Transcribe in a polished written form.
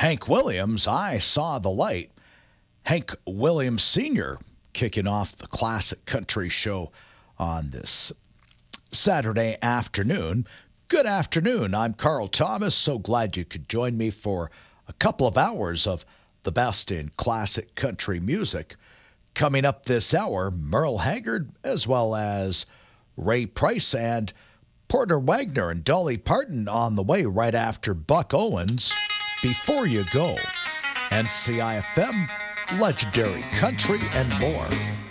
Hank Williams, I Saw the Light. Hank Williams Sr. kicking off the classic country show on this Saturday afternoon. Good afternoon. I'm Carl Thomas. So glad you could join me for a couple of hours of the best in classic country music. Coming up this hour, Merle Haggard, as well as Ray Price and Porter Wagoner and Dolly Parton on the way right after Buck Owens. Before You Go, NCIFM, Legendary Country, and more.